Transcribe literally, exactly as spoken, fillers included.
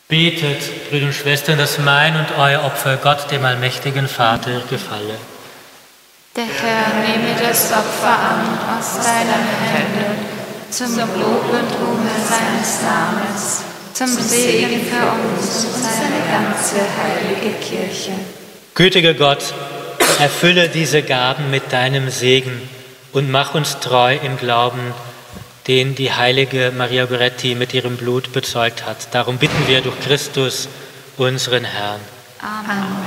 Betet, Brüder und Schwestern, dass mein und euer Opfer Gott, dem allmächtigen Vater, gefalle. Der Herr nehme das Opfer an aus deinen Händen, zum Lob und Ruhme seines Namens, zum Segen für uns und seine ganze heilige Kirche. Gütiger Gott, erfülle diese Gaben mit deinem Segen und mach uns treu im Glauben, den die heilige Maria Goretti mit ihrem Blut bezeugt hat. Darum bitten wir durch Christus, unseren Herrn. Amen.